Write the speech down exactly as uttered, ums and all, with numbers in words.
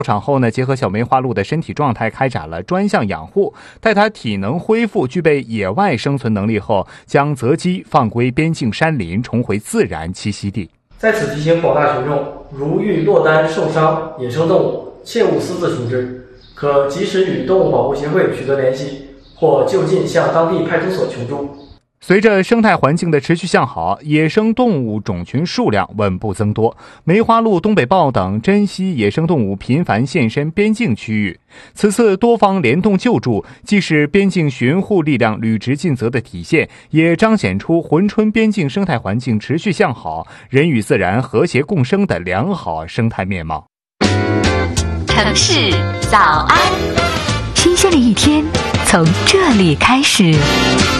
场后呢，结合小梅花鹿的身体状态开展了专项养护，待它体能恢复、具备野外生存能力后，将择机放归边境山林，重回自然栖息地。 在此提醒广大群众，如遇落单受伤野生动物，切勿私自处置，可及时与动物保护协会取得联系，或就近向当地派出所求助。 随着生态环境的持续向好，野生动物种群数量稳步增多，梅花鹿、东北豹等珍稀野生动物频繁现身边境区域。此次多方联动救助，既是边境巡护力量履职尽责的体现，也彰显出珲春边境生态环境持续向好、人与自然和谐共生的良好生态面貌。 城市早安，新鲜的一天从这里开始。